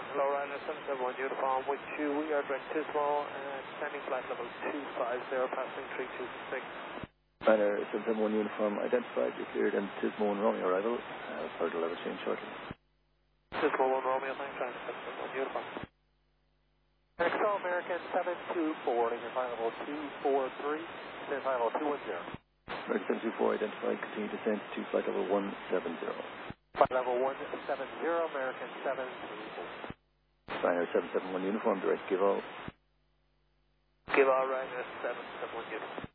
Hello, Ryder 771 Uniform with you. We are direct Tismo and standing flight level 250, passing 326. Ryder 771 Uniform identified. You're cleared in Tismo and Romeo arrival. Further level change shortly. Tismo 1 Romeo, thanks, Ryder 771 Uniform. XO American 724, your flight level 243, stand flight level 210. American 724 identified. Continue descent to flight level 170. Flight level 170, American 734. Ryder 771 Uniform, direct give all. Give all, Ryder 771 Uniform.